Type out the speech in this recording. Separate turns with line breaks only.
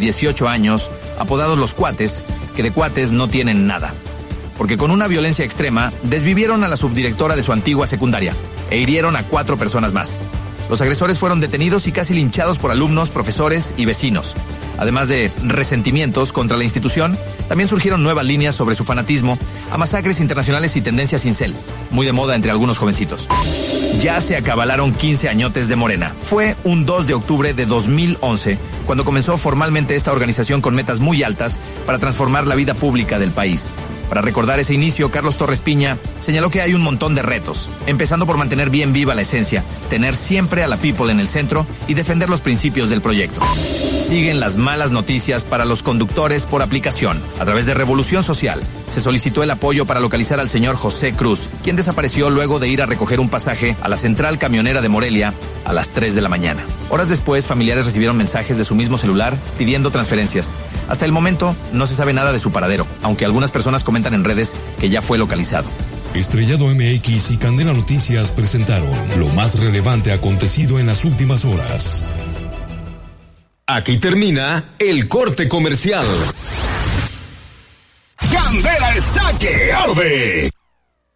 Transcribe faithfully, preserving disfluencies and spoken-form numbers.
dieciocho años, apodados los cuates, que de cuates no tienen nada. Porque con una violencia extrema, desvivieron a la subdirectora de su antigua secundaria e hirieron a cuatro personas más. Los agresores fueron detenidos y casi linchados por alumnos, profesores y vecinos. Además de resentimientos contra la institución, también surgieron nuevas líneas sobre su fanatismo a masacres internacionales y tendencias incel, muy de moda entre algunos jovencitos. Ya se acabalaron quince añotes de Morena. Fue un dos de octubre de dos mil once cuando comenzó formalmente esta organización con metas muy altas para transformar la vida pública del país. Para recordar ese inicio, Carlos Torres Piña señaló que hay un montón de retos, empezando por mantener bien viva la esencia, tener siempre a la people en el centro y defender los principios del proyecto. Siguen las malas noticias para los conductores por aplicación. A través de Revolución Social, se solicitó el apoyo para localizar al señor José Cruz, quien desapareció luego de ir a recoger un pasaje a la central camionera de Morelia a las tres de la mañana. Horas después, familiares recibieron mensajes de su mismo celular pidiendo transferencias. Hasta el momento, no se sabe nada de su paradero, aunque algunas personas comentan en redes que ya fue localizado.
Estrellado M X y Candela Noticias presentaron lo más relevante acontecido en las últimas horas.
Aquí termina el corte comercial. Candela está que arde